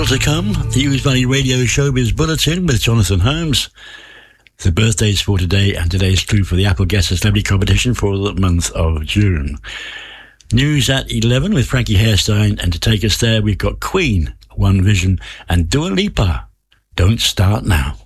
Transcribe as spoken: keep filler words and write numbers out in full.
Still to come, the Ouse Valley Radio Showbiz Bulletin with Jonathan Holmes. The birthdays for today, and today's clue for the Apple Guess a Celebrity competition for the month of June. News at eleven with Frankie Hairstein, and to take us there, we've got Queen, One Vision, and Dua Lipa. Don't Start Now.